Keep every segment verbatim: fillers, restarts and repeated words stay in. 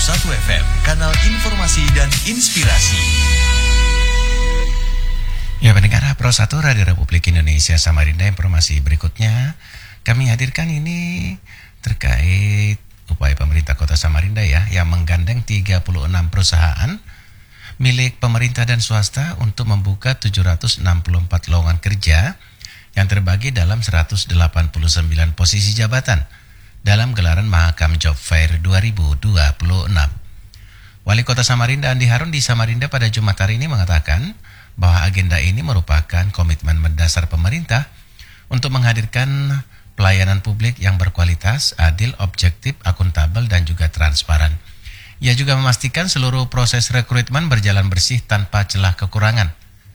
satu F M, kanal informasi dan inspirasi. Ya, pendengar Pro satu Radio Republik Indonesia Samarinda, informasi berikutnya kami hadirkan ini terkait upaya pemerintah Kota Samarinda ya, yang menggandeng tiga puluh enam perusahaan milik pemerintah dan swasta untuk membuka tujuh ratus enam puluh empat lowongan kerja yang terbagi dalam seratus delapan puluh sembilan posisi jabatan dalam gelaran Mahakam Job Fair dua ribu dua puluh enam. Wali Kota Samarinda Andi Harun di Samarinda pada Jumat hari ini mengatakan bahwa agenda ini merupakan komitmen mendasar pemerintah untuk menghadirkan pelayanan publik yang berkualitas, adil, objektif, akuntabel, dan juga transparan. Ia juga memastikan seluruh proses rekrutmen berjalan bersih tanpa celah kekurangan.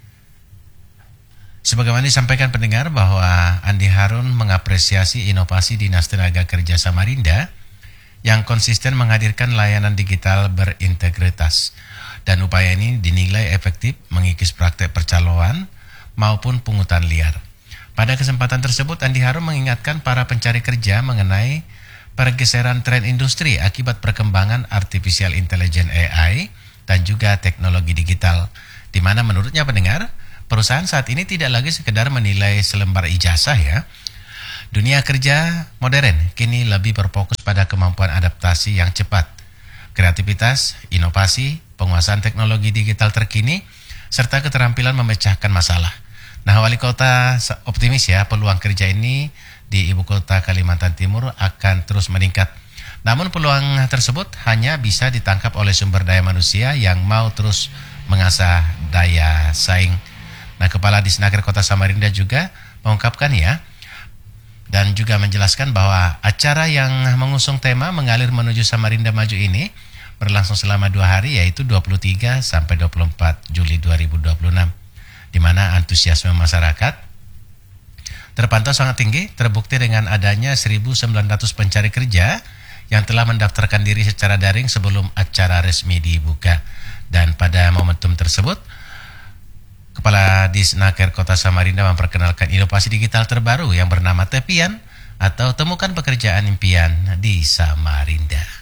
Sebagaimana disampaikan pendengar bahwa Andi Harun mengapresiasi inovasi Dinas Tenaga Kerja Samarinda yang konsisten menghadirkan layanan digital berintegritas, dan upaya ini dinilai efektif mengikis praktek percaloan maupun pungutan liar. Pada kesempatan tersebut, Andi Harun mengingatkan para pencari kerja mengenai pergeseran tren industri akibat perkembangan artificial intelligence A I dan juga teknologi digital, di mana menurutnya pendengar, perusahaan saat ini tidak lagi sekedar menilai selembar ijazah ya. Dunia kerja modern kini lebih berfokus pada kemampuan adaptasi yang cepat, kreativitas, inovasi, penguasaan teknologi digital terkini, serta keterampilan memecahkan masalah. Nah, Wali Kota optimis ya peluang kerja ini di Ibu Kota Kalimantan Timur akan terus meningkat. Namun peluang tersebut hanya bisa ditangkap oleh sumber daya manusia yang mau terus mengasah daya saing. Nah, Kepala Disnaker Kota Samarinda juga mengungkapkan ya, dan juga menjelaskan bahwa acara yang mengusung tema Mengalir Menuju Samarinda Maju ini berlangsung selama dua hari, yaitu dua puluh tiga sampai dua puluh empat Juli dua ribu dua puluh enam, di mana antusiasme masyarakat terpantau sangat tinggi, terbukti dengan adanya seribu sembilan ratus pencari kerja yang telah mendaftarkan diri secara daring sebelum acara resmi dibuka. Dan pada momentum tersebut, Kepala Disnaker Kota Samarinda memperkenalkan inovasi digital terbaru yang bernama Tepian atau Temukan Pekerjaan Impian di Samarinda.